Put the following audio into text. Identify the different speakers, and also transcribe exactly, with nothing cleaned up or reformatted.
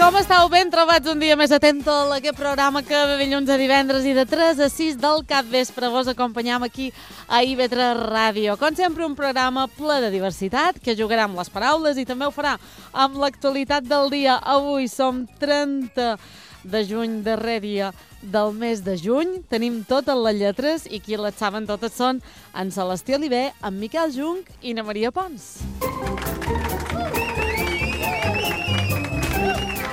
Speaker 1: Com estàu? Ben trobats un dia més atento a aquest programa que de dilluns a divendres i de tres a sis del capvespre vos acompanyam aquí a I V tres Ràdio. Com sempre, un programa ple de diversitat que jugarà amb les paraules i també ho farà amb l'actualitat del dia. Avui som trenta de juny, darrer dia del mes de juny. Tenim totes les lletres i qui les saben totes són en Celestí Oliver, en Miquel Junc i na Maria Pons.